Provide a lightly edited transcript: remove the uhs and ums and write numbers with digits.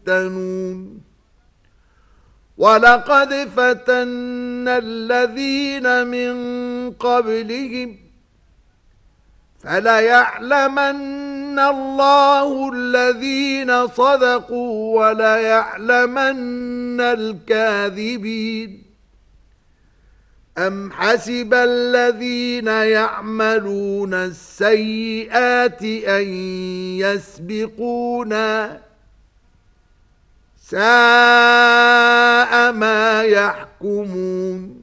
يفتنون ولقد فتنا الذين من قبلهم فليعلمن الله الذين صدقوا وليعلمن الكاذبين أم حسب الذين يعملون السيئات أن يسبقونا ساء ما يحكمون